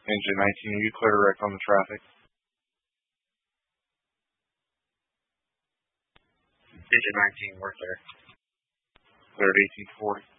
Engine 19, are you clear direct on the traffic? Engine 19, we're clear. Cleared 1840.